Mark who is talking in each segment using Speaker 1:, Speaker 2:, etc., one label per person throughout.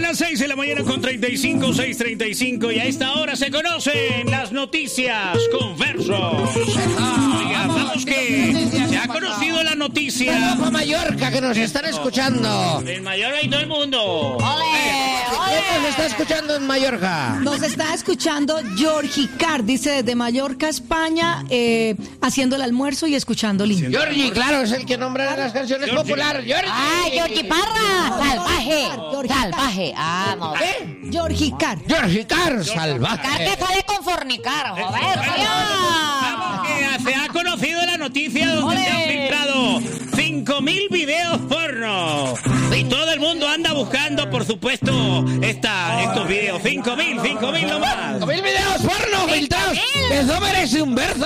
Speaker 1: las 6 de la mañana con 35, 6:35, y a esta hora se conocen las noticias con versos. Oiga, vamos que se ha conocido la noticia.
Speaker 2: Vamos a Mallorca, que nos están escuchando.
Speaker 1: En Mallorca y todo el mundo.
Speaker 3: ¡Ole!
Speaker 2: ¿Quién nos está escuchando en Mallorca?
Speaker 4: Nos está escuchando Georgie Carr, dice desde Mallorca, España, haciendo el almuerzo y escuchando lindo.
Speaker 2: Georgie, claro, es el que nombra las canciones populares. Georgie.
Speaker 3: ¡Ah, Georgie Parra! ¡Salvaje! ¡Salvaje! ¡Ah, no!
Speaker 4: Georgie Carr.
Speaker 2: Georgie Carr, salvaje.
Speaker 3: Carr que sale con fornicar, joder,
Speaker 1: Vamos que se ha conocido la noticia donde se han filtrado 5.000 videos porno. Y todo el mundo anda buscando, por supuesto, estos videos. 5.000 nomás.
Speaker 2: 5.000 videos porno filtrados. Eso merece un verso.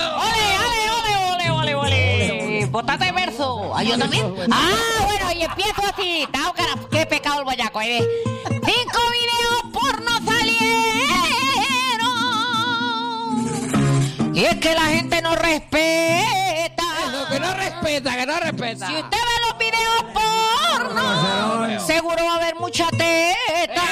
Speaker 3: ¡Ole! ¡Botate verso! ¿Ah, yo también? Ah, bueno, y empiezo así. ¡Qué pecado el boyaco! Ahí ves. 5 videos porno salieron. Y es que la gente no respeta.
Speaker 2: Eso, que no respeta.
Speaker 3: Si usted ve los videos porno, seguro va a haber mucha teta.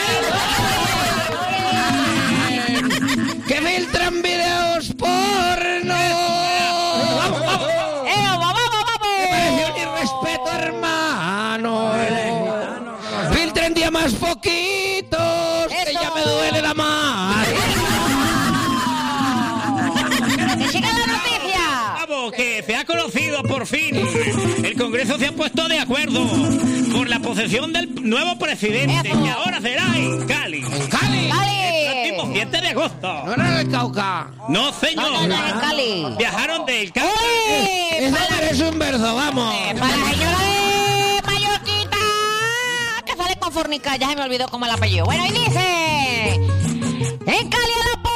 Speaker 2: Que filtran videos porno. ¡Vamos! Me pareció un irrespeto, hermano. Filtren día más poquitos, que ya me duele la mano.
Speaker 3: ¡Que siga la noticia!
Speaker 1: Vamos, que se ha conocido por fin. El Congreso se ha puesto de acuerdo por la posesión del nuevo presidente, que ahora será en Cali.
Speaker 2: ¿En Cali?
Speaker 1: El próximo 7 de agosto.
Speaker 2: ¿No era el Cauca?
Speaker 1: No, señor.
Speaker 3: No, en Cali.
Speaker 1: Viajaron del Cali.
Speaker 2: Eso merece un verso, vamos.
Speaker 3: Para la señora de Mallorquita, que sale con fornica, ya se me olvidó cómo el apellido. Bueno, y dice: en Cali a la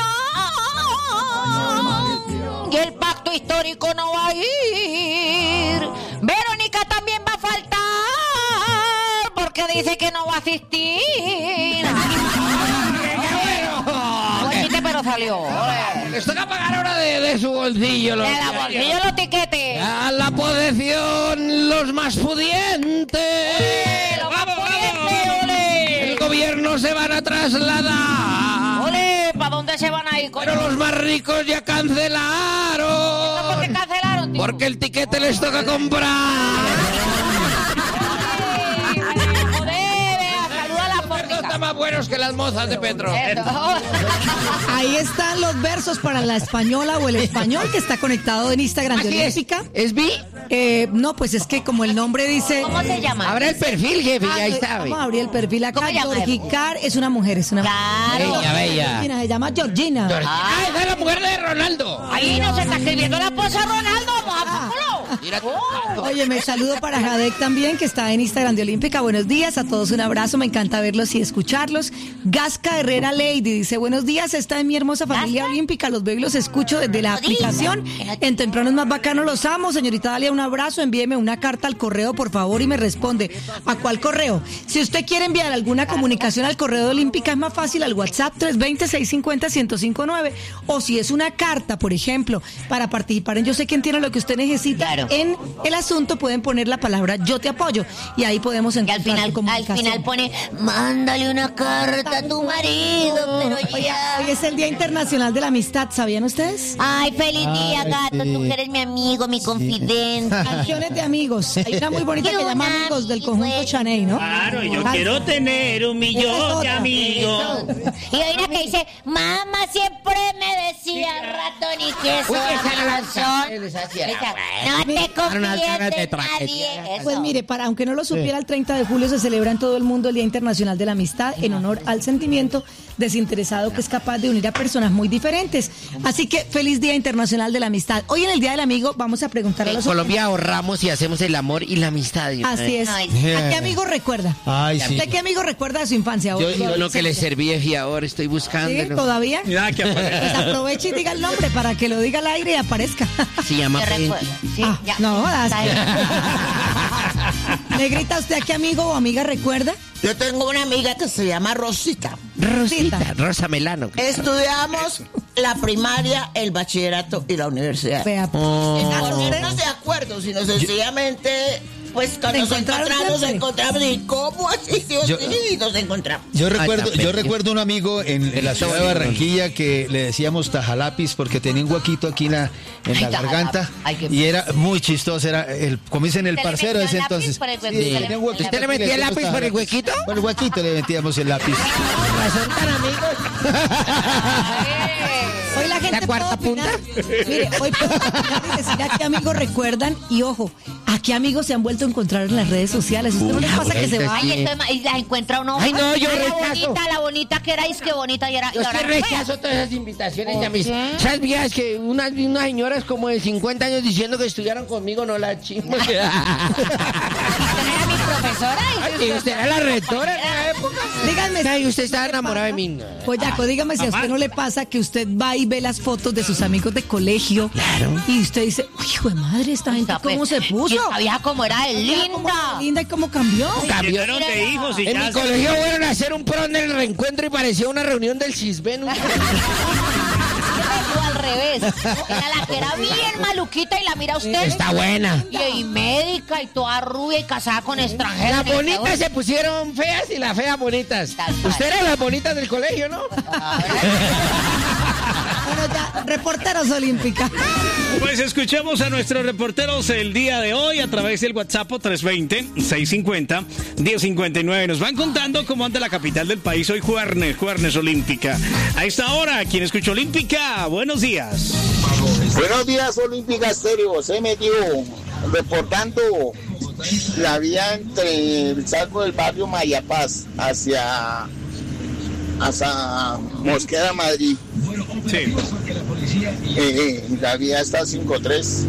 Speaker 3: posesión, y el pacto histórico no va a ir. Verónica también va a faltar, porque dice que no va a asistir. Pero salió.
Speaker 2: Les toca pagar ahora de su bolsillo.
Speaker 3: De la bolsillo los tiquetes.
Speaker 2: A la posesión, los más pudientes.
Speaker 3: Los más pudientes, ole.
Speaker 2: El gobierno se van a trasladar.
Speaker 3: Ole, ¿para dónde se van a ir, coño?
Speaker 2: Pero los más ricos ya cancelaron.
Speaker 3: ¿Por qué cancelaron, tío?
Speaker 2: Porque el tiquete les toca comprar. Están más buenos que las mozas de Petro.
Speaker 4: Ahí están los versos para la española o el español que está conectado en Instagram de Olímpica.
Speaker 2: ¿Es Vi?
Speaker 4: No, pues es que como el nombre dice...
Speaker 3: ¿Cómo se llama?
Speaker 2: Abre el perfil, jefe, ya ahí está.
Speaker 4: Vamos a abrir el perfil acá.
Speaker 3: ¿Cómo llama?
Speaker 4: Georgie Carr es una mujer,
Speaker 3: Claro.
Speaker 2: Bella.
Speaker 4: Georgina, se llama Georgina.
Speaker 2: Ah, esa es la mujer de Ronaldo.
Speaker 3: Ahí nos está escribiendo la esposa Ronaldo. Vamos a ponerlo.
Speaker 2: Mira.
Speaker 4: Oye, me saludo para Jadek también, que está en Instagram de Olímpica. Buenos días, a todos un abrazo, me encanta verlos y escucharlos. Gasca Herrera Lady dice: buenos días, está en mi hermosa familia olímpica, los veo y los escucho desde la aplicación. En temprano es más bacano, los amo. Señorita Dalia, un abrazo, envíeme una carta al correo, por favor, y me responde. ¿A cuál correo? Si usted quiere enviar alguna comunicación al correo de Olímpica, es más fácil al WhatsApp 320-650-1059. O si es una carta, por ejemplo, para participar en Yo sé que entiendo lo que usted necesita, en el asunto pueden poner la palabra Yo te apoyo, y ahí podemos
Speaker 3: Y
Speaker 4: encontrar
Speaker 3: al final pone: mándale una carta a tu marido, pero ya.
Speaker 4: Hoy es el Día Internacional de la Amistad, ¿sabían ustedes?
Speaker 3: Ay, feliz día, gato. Tú eres mi amigo, mi confidente.
Speaker 4: Canciones de amigos. Hay una muy bonita que se llama Amigos, del conjunto Chaney, ¿no?
Speaker 1: Claro, yo quiero tener 1 millón de amigos.
Speaker 3: Y hay una que dice: mamá siempre me decía ratón y queso. No te confíes de nadie.
Speaker 4: Pues mire, aunque no lo supiera, el 30 de julio se celebra en todo el mundo el Día Internacional de la Amistad en honor al sentimiento desinteresado que es capaz de unir a personas muy diferentes. Así que feliz Día Internacional de la Amistad. Hoy en el Día del Amigo vamos a preguntar a los...
Speaker 2: En Colombia ahorramos y hacemos el amor y la amistad.
Speaker 4: Así es. ¿A qué amigo recuerda?
Speaker 5: Ay, sí.
Speaker 4: ¿A qué amigo recuerda de su infancia?
Speaker 2: Yo lo que le serví de fiador, estoy buscando.
Speaker 4: ¿Sí? ¿Todavía?
Speaker 1: Mira que
Speaker 4: Pues aproveche y diga el nombre para que lo diga al aire y aparezca.
Speaker 2: Se llama Penty.
Speaker 3: Sí, ya.
Speaker 4: No, Negrita, ¿usted a qué amigo o amiga recuerda?
Speaker 6: Yo tengo una amiga que se llama Rosita.
Speaker 2: Rosa Melano.
Speaker 6: Estudiamos la primaria, el bachillerato y la universidad.
Speaker 4: Vea,
Speaker 6: Sin ponernos de acuerdo, sino sencillamente Pues cuando nos encontramos, ¿y cómo así? Nos encontramos.
Speaker 2: Yo recuerdo un amigo en la ciudad de Barranquilla que le decíamos tajalápiz porque tenía un huequito aquí en la garganta y era muy chistoso, era como dicen el parcero de ese entonces.
Speaker 5: ¿Usted le metía el lápiz por el huequito?
Speaker 2: Por el huequito le metíamos el lápiz.
Speaker 5: ¿Son tan amigos?
Speaker 4: Hoy la gente
Speaker 5: cuarta punta.
Speaker 4: Mire, hoy puedo decir a qué amigos recuerdan y ojo, a qué amigos se han vuelto a encontrar en las redes sociales. ¿Usted no les pasa que se va?
Speaker 3: Ay, entonces, y las encuentra uno.
Speaker 5: Ay, no, yo rechazo.
Speaker 3: La bonita que era, es que bonita y era.
Speaker 5: Yo sí rechazo todas esas invitaciones de mis. ¿Sabes, viejas que unas señoras como de 50 años diciendo que estudiaron conmigo, no la chimba?
Speaker 3: ¿Usted era mi profesora?
Speaker 5: Y usted era la rectora en la época.
Speaker 4: Dígame.
Speaker 5: Ay, usted estaba enamorado de mí.
Speaker 4: Pollaco, dígame si a usted no le pasa que usted va y ve las fotos de sus amigos de colegio.
Speaker 5: Claro.
Speaker 4: Y usted dice, hijo de madre, esta gente cómo se puso.
Speaker 3: Esa vieja como era de linda.
Speaker 4: Linda y cómo cambió.
Speaker 1: Cambiaron de hijos y
Speaker 5: En
Speaker 1: ya
Speaker 5: mi colegio fueron a hacer un prom del reencuentro y parecía una reunión del CISBEN.
Speaker 3: Al revés. Era la que era bien maluquita y la mira usted.
Speaker 5: Está buena.
Speaker 3: Y médica y toda rubia y casada con extranjeros.
Speaker 5: Las bonitas se pusieron feas y las feas bonitas. Usted era las bonitas del colegio, ¿no?
Speaker 4: Bueno, ya, reporteros olímpica.
Speaker 1: Pues escuchemos a nuestros reporteros el día de hoy a través del WhatsApp 320-650-1059. Nos van contando cómo anda la capital del país hoy, Jueves Olímpica. A esta hora, ¿quién escucha Olímpica? Buenos días.
Speaker 7: Buenos días, Olímpica Estéreo. Se metió reportando la vía entre el Salgo del barrio Mayapaz hacia Mosquera, Madrid.
Speaker 1: Sí.
Speaker 7: La vía está 5-3.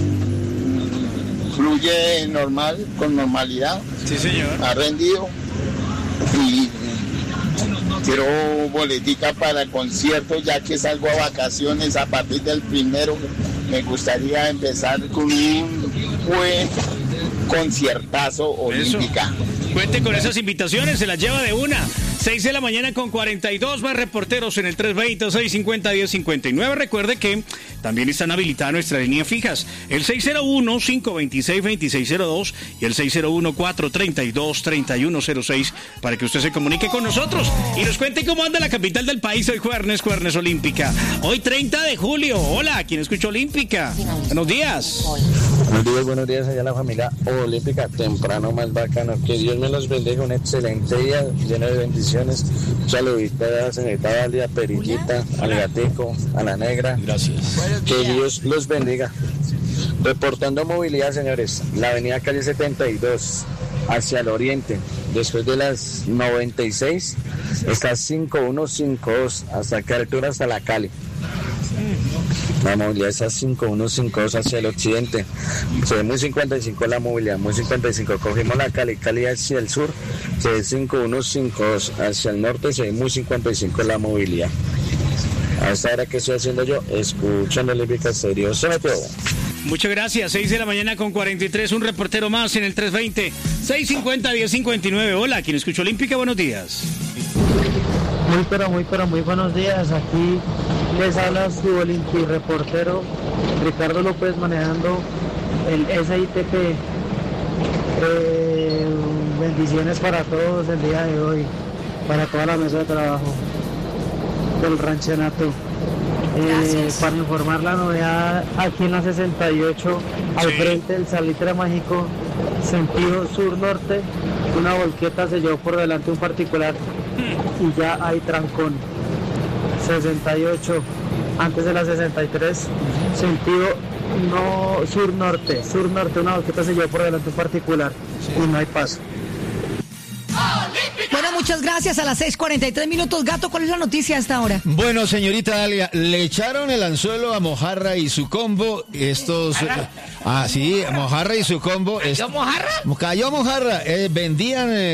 Speaker 7: Fluye normal, con normalidad.
Speaker 1: Sí, señor.
Speaker 7: Ha rendido. Y quiero boletica para el concierto, ya que salgo a vacaciones a partir del 1. Me gustaría empezar con un buen conciertazo Olímpica.
Speaker 1: Cuente con esas invitaciones, se las lleva de una. 6 de la mañana con 42 más reporteros en el 320-650-1059. Recuerde que también están habilitadas nuestras líneas fijas, el 601-526-2602 y el 601-432-3106, para que usted se comunique con nosotros y nos cuente cómo anda la capital del país hoy Jueves Olímpica. Hoy 30 de julio. Hola, ¿quién escucha Olímpica? Buenos días.
Speaker 8: Buenos días allá a la familia Olímpica, temprano más bacano. Que Dios me los bendiga, un excelente día lleno de bendiciones. Saludita a la señorita Valia, Perillita, al gatico, a la negra.
Speaker 2: Gracias.
Speaker 8: Que Dios los bendiga. Reportando movilidad, señores, la avenida calle 72 hacia el oriente, después de las 96, está 5152 hasta qué altura, hasta la Cali. La movilidad está 5152 hacia el occidente. Se ve muy 55 la movilidad, muy 55. Cogimos la Cali hacia el sur, se ve 5152 hacia el norte, se ve muy 55 la movilidad. A esta hora que estoy haciendo yo, escuchando Olímpica Estéreo. Se metió.
Speaker 1: Muchas gracias. 6 de la mañana con 43. Un reportero más en el 320-650-1059. Hola, ¿quién escucha Olímpica? Buenos días.
Speaker 9: Muy buenos días. Aquí les habla su Olímpico reportero Ricardo López, manejando el SITP. Bendiciones para todos el día de hoy, para toda la mesa de trabajo del ranchenato. Para informar la novedad, aquí en la 68, al frente del Salitre Mágico, sentido sur-norte, una volqueta se llevó por delante un particular y ya hay trancón. 68, antes de la 63, sentido sur-norte, una volqueta se llevó por delante un particular y no hay paso.
Speaker 4: Bueno, muchas gracias. A las 6:43 minutos. Gato, ¿cuál es la noticia hasta ahora?
Speaker 2: Bueno, señorita Dalia, le echaron el anzuelo a Mojarra y su combo. Estos... sí, Mojarra y su combo.
Speaker 5: ¿Cayó Mojarra?
Speaker 2: Cayó Mojarra. Vendían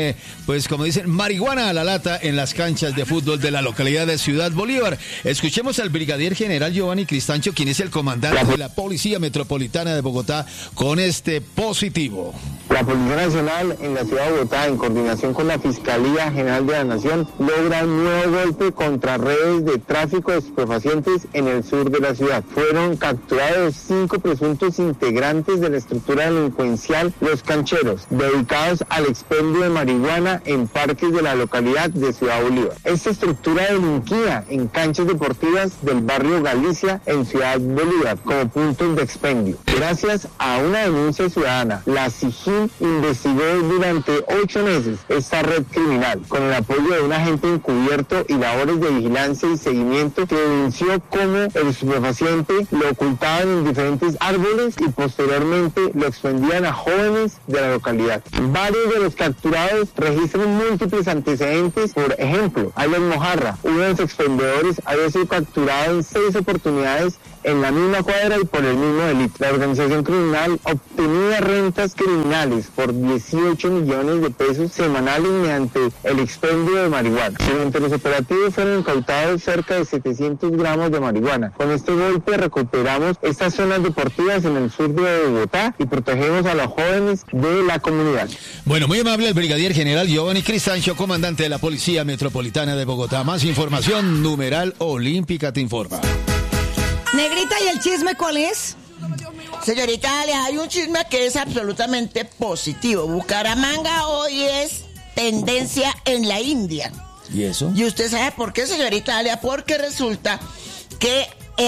Speaker 2: pues como dicen, marihuana a la lata en las canchas de fútbol de la localidad de Ciudad Bolívar. Escuchemos al brigadier general Giovanni Cristancho, quien es el comandante de la Policía Metropolitana de Bogotá, con este positivo.
Speaker 10: La Policía Nacional en la ciudad de Bogotá, en coordinación con la Fiscalía General de la Nación, logra un nuevo golpe contra redes de tráfico de estupefacientes en el sur de la ciudad. Fueron capturados 5 presuntos integrantes de la estructura delincuencial Los Cancheros, dedicados al expendio de marihuana en parques de la localidad de Ciudad Bolívar. Esta estructura delinquía en canchas deportivas del barrio Galicia en Ciudad Bolívar como puntos de expendio. Gracias a una denuncia ciudadana, la SIGIN investigó durante 8 meses esta red criminal con el apoyo de un agente encubierto y labores de vigilancia y seguimiento que denunció cómo el estupefaciente lo ocultaban en diferentes árboles y posteriormente lo expendían a jóvenes de la localidad. Varios de los capturados registran múltiples antecedentes. Por ejemplo, Alan Mojarra, uno de los expendedores, había sido capturado en 6 oportunidades en la misma cuadra y por el mismo delito. La organización criminal obtenía rentas criminales por 18 millones de pesos semanales mediante el expendio de marihuana. Durante los operativos fueron incautados cerca de 700 gramos de marihuana. Con este golpe recuperamos estas zonas deportivas en el sur de Bogotá y protegemos a los jóvenes de la comunidad.
Speaker 2: Bueno, muy amable el brigadier general Giovanni Cristancho, comandante de la Policía Metropolitana de Bogotá. Más información, numeral Olímpica te informa.
Speaker 4: Negrita, ¿y el chisme cuál es?
Speaker 6: Señorita Ale, hay un chisme que es absolutamente positivo. Bucaramanga hoy es tendencia en la India.
Speaker 2: ¿Y eso?
Speaker 6: ¿Y usted sabe por qué, señorita Ale? Porque resulta que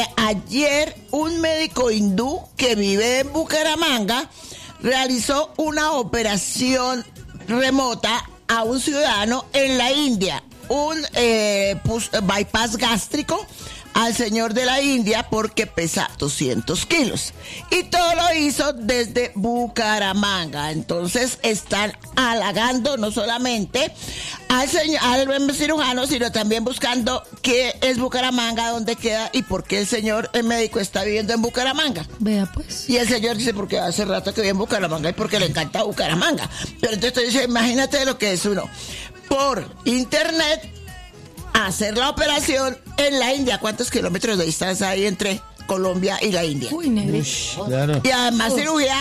Speaker 6: ayer un médico hindú que vive en Bucaramanga realizó una operación remota a un ciudadano en la India. Un bypass gástrico al señor de la India porque pesa 200 kilos. Y todo lo hizo desde Bucaramanga. Entonces están halagando no solamente al cirujano, sino también buscando qué es Bucaramanga, dónde queda y por qué el señor médico está viviendo en Bucaramanga.
Speaker 4: Vea pues.
Speaker 6: Y el señor dice porque hace rato que vive en Bucaramanga y porque le encanta Bucaramanga. Pero entonces dice, imagínate lo que es uno. Por internet hacer la operación en la India. ¿Cuántos kilómetros de distancia hay entre Colombia y la India?
Speaker 4: Uy, negro.
Speaker 2: Claro.
Speaker 6: Y además cirugía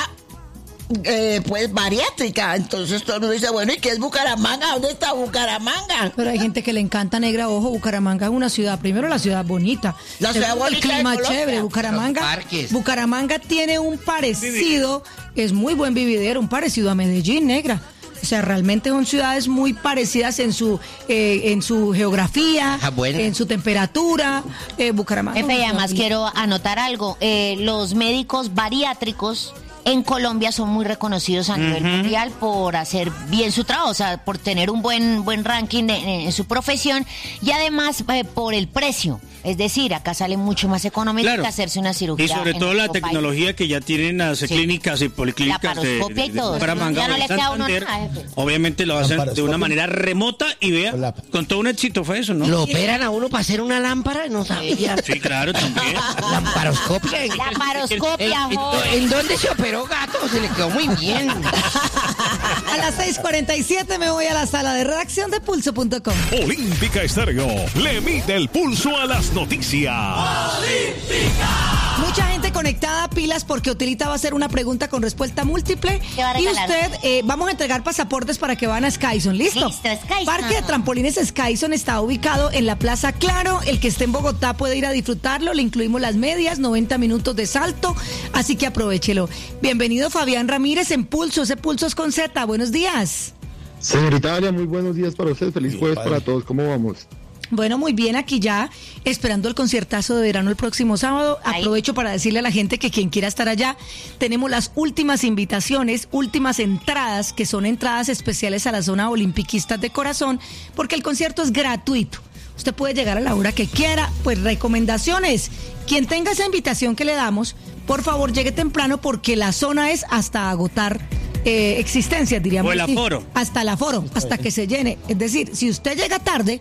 Speaker 6: pues bariátrica. Entonces todo el mundo dice, bueno, ¿y qué es Bucaramanga? ¿Dónde está Bucaramanga?
Speaker 4: Pero hay gente que le encanta, negra. Ojo, Bucaramanga es una ciudad, primero la ciudad bonita.
Speaker 6: La ciudad bonita.
Speaker 4: El clima chévere. Bucaramanga tiene un parecido, es muy buen vividero, un parecido a Medellín, negra. O sea, realmente son ciudades muy parecidas en su geografía, en su temperatura. Bucaramanga.
Speaker 3: Jefe, y además quiero anotar algo. Los médicos bariátricos en Colombia son muy reconocidos a nivel mundial por hacer bien su trabajo, o sea, por tener un buen ranking en su profesión y además por el precio. Es decir, acá sale mucho más económico que hacerse una cirugía.
Speaker 1: Y sobre todo la tecnología que ya tienen las clínicas y policlínicas
Speaker 3: la paroscopia y todo.
Speaker 1: Bucaramanga,
Speaker 3: Ya no le queda a uno nada, jefe.
Speaker 1: Obviamente lo hacen de una manera remota y vea, con todo un éxito fue eso, ¿no?
Speaker 5: ¿Lo operan a uno para hacer una lámpara? No sabía.
Speaker 1: Sí, claro, también.
Speaker 5: Lamparoscopia.
Speaker 3: La paroscopia,
Speaker 5: ¿En dónde se operó, gato? Se le quedó muy bien.
Speaker 4: A las 6:47 me voy a la sala de redacción de pulso.com.
Speaker 11: Olímpica Estéreo le mide el pulso a las noticias.
Speaker 4: Mucha gente conectada, pilas, porque Otilita va a hacer una pregunta con respuesta múltiple. Y usted, vamos a entregar pasaportes para que van a Skyson. ¿Listo?
Speaker 3: Listo, Skyson.
Speaker 4: Parque de Trampolines Skyson está ubicado en la Plaza Claro. El que esté en Bogotá puede ir a disfrutarlo. Le incluimos las medias, 90 minutos de salto. Así que aprovéchelo. Bienvenido Fabián Ramírez en Pulso. Ese Pulso es con Z. Buenos días.
Speaker 12: Señorita Alia, muy buenos días para usted. Feliz jueves para todos. ¿Cómo vamos?
Speaker 4: Bueno, muy bien, aquí ya esperando el conciertazo de verano el próximo sábado. Aprovecho para decirle a la gente que quien quiera estar allá, tenemos las últimas invitaciones, últimas entradas, que son entradas especiales a la zona olimpiquistas de corazón, porque el concierto es gratuito. Usted puede llegar a la hora que quiera. Pues recomendaciones, quien tenga esa invitación que le damos, por favor llegue temprano porque la zona es hasta agotar existencias, diríamos.
Speaker 1: O el aforo.
Speaker 4: Hasta el aforo, hasta que se llene. Es decir, si usted llega tarde,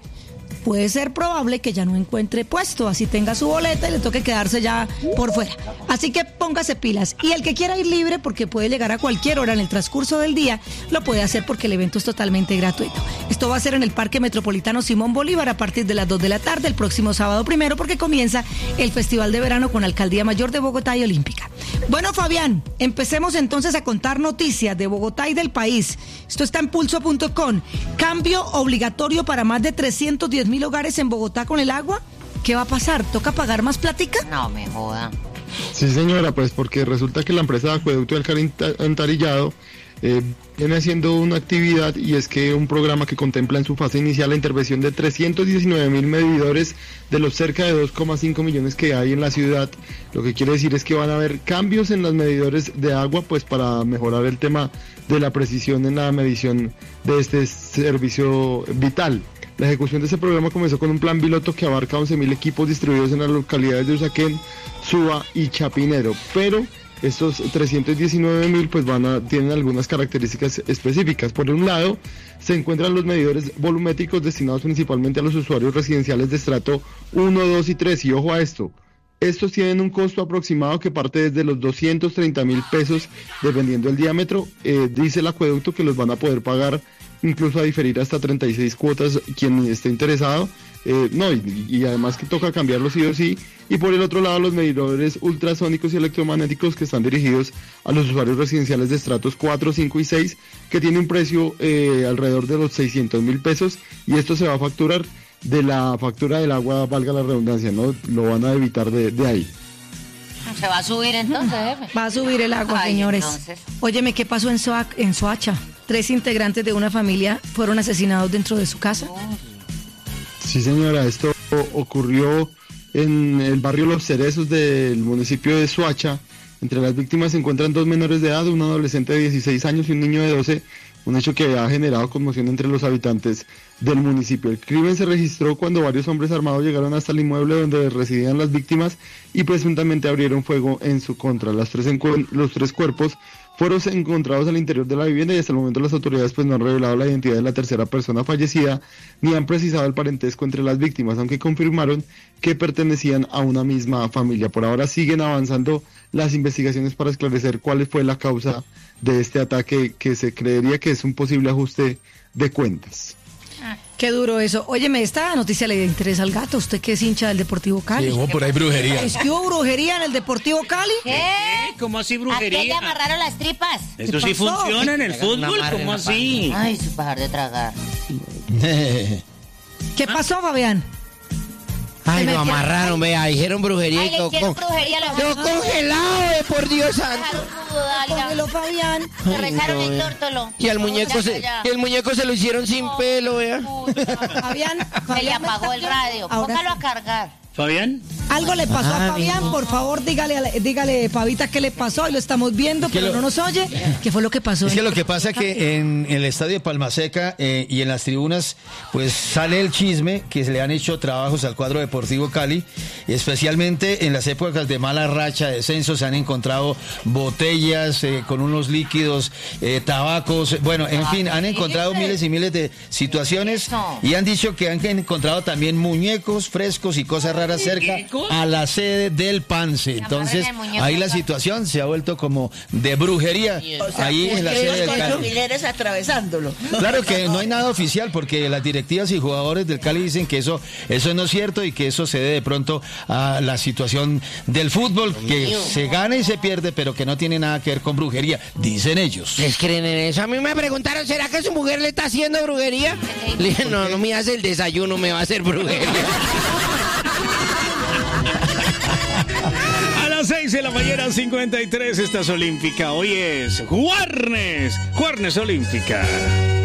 Speaker 4: puede ser probable que ya no encuentre puesto, así tenga su boleta y le toque quedarse ya por fuera. Así que póngase pilas. Y el que quiera ir libre, porque puede llegar a cualquier hora en el transcurso del día, lo puede hacer porque el evento es totalmente gratuito. Esto va a ser en el Parque Metropolitano Simón Bolívar a partir de las 2 de la tarde, el próximo sábado 1, porque comienza el Festival de Verano con Alcaldía Mayor de Bogotá y Olímpica. Bueno, Fabián, empecemos entonces a contar noticias de Bogotá y del país. Esto está en pulso.com. Cambio obligatorio para más de 310.000 hogares en Bogotá con el agua. ¿Qué va a pasar? ¿Toca pagar más platica?
Speaker 3: No me joda.
Speaker 12: Sí, señora, pues porque resulta que la empresa de acueducto del alcantarillado viene haciendo una actividad, y es que un programa que contempla en su fase inicial la intervención de 319.000 medidores de los cerca de 2,5 millones que hay en la ciudad. Lo que quiere decir es que van a haber cambios en los medidores de agua, pues para mejorar el tema de la precisión en la medición de este servicio vital. La ejecución de ese programa comenzó con un plan piloto que abarca 11.000 equipos distribuidos en las localidades de Usaquén, Suba y Chapinero, pero estos 319.000 pues tienen algunas características específicas. Por un lado, se encuentran los medidores volumétricos destinados principalmente a los usuarios residenciales de estrato 1, 2 y 3, y ojo a esto, estos tienen un costo aproximado que parte desde los 230.000 pesos, dependiendo del diámetro. Dice el acueducto que los van a poder pagar incluso a diferir hasta 36 cuotas quien esté interesado. Y además que toca cambiarlos sí o sí. Y por el otro lado, los medidores ultrasónicos y electromagnéticos que están dirigidos a los usuarios residenciales de estratos 4, 5 y 6, que tiene un precio alrededor de los 600.000 pesos, y esto se va a facturar de la factura del agua, valga la redundancia, ¿no? Lo van a evitar de ahí.
Speaker 3: ¿Se va a subir entonces, jefe?
Speaker 4: Va a subir el agua, señores.
Speaker 3: Entonces.
Speaker 4: Óyeme, ¿qué pasó en Soacha? 3 integrantes de una familia fueron asesinados dentro de su casa.
Speaker 12: Sí, señora, esto ocurrió en el barrio Los Cerezos del municipio de Soacha. Entre las víctimas se encuentran 2 menores de edad, un adolescente de 16 años y un niño de 12, un hecho que ha generado conmoción entre los habitantes del municipio. El crimen se registró cuando varios hombres armados llegaron hasta el inmueble donde residían las víctimas y presuntamente abrieron fuego en su contra. Los 3 cuerpos fueron encontrados al interior de la vivienda, y hasta el momento las autoridades pues no han revelado la identidad de la tercera persona fallecida ni han precisado el parentesco entre las víctimas, aunque confirmaron que pertenecían a una misma familia. Por ahora siguen avanzando las investigaciones para esclarecer cuál fue la causa de este ataque, que se creería que es un posible ajuste de cuentas.
Speaker 4: Qué duro eso. Óyeme, esta noticia le interesa al gato. Usted que es hincha del Deportivo Cali.
Speaker 2: Sí, hubo por ahí brujería.
Speaker 4: ¿Es que hubo brujería en el Deportivo Cali?
Speaker 3: ¿Qué?
Speaker 1: ¿Cómo así
Speaker 3: ¿A qué
Speaker 1: brujería?
Speaker 3: le amarraron las tripas?
Speaker 1: Esto sí funciona en el fútbol, ¿cómo así?
Speaker 3: Ay, su pajar de tragar.
Speaker 4: ¿Qué pasó, Fabián?
Speaker 5: Ay, lo amarraron, vea, dijeron brujería.
Speaker 3: Ay,
Speaker 5: y
Speaker 3: le hicieron brujería a los
Speaker 5: quedó congelado, por Dios santo.
Speaker 4: Cógelo, Fabián.
Speaker 3: Le rezaron el tórtolo.
Speaker 5: Y el muñeco se lo hicieron sin pelo, vea.
Speaker 4: Fabián,
Speaker 3: Se le apagó el radio.
Speaker 4: Ahora
Speaker 3: Póngalo
Speaker 4: sí.
Speaker 3: a cargar.
Speaker 1: ¿Fabián?
Speaker 4: Algo le pasó a Fabián, por favor, dígale, Pavita, qué le pasó. Y lo estamos viendo, pero no nos oye. ¿Qué fue lo que pasó?
Speaker 2: Es que lo que pasa es que en el estadio de Palmaseca y en las tribunas, pues sale el chisme que se le han hecho trabajos al cuadro Deportivo Cali, y especialmente en las épocas de mala racha, de descenso, se han encontrado botellas con unos líquidos, tabacos, bueno, en fin, han encontrado miles y miles de situaciones, y han dicho que han encontrado también muñecos frescos y cosas raras cerca a la sede del Pance. Entonces, ahí la situación se ha vuelto como de brujería,
Speaker 6: O sea,
Speaker 2: ahí en la sede del
Speaker 6: con
Speaker 2: Cali.
Speaker 6: alfileres atravesándolo.
Speaker 2: Claro que no hay nada oficial, porque las directivas y jugadores del Cali dicen que eso no es cierto, y que eso se debe de pronto a la situación del fútbol, que se gana y se pierde, pero que no tiene nada que ver con brujería, dicen ellos.
Speaker 5: ¿Les creen en eso? A mí me preguntaron, ¿será que su mujer le está haciendo brujería? Le dije, no me hace el desayuno, me va a hacer brujería.
Speaker 1: A las 6 de la mañana, 53, estás olímpica. Hoy es Juarnes Olímpica.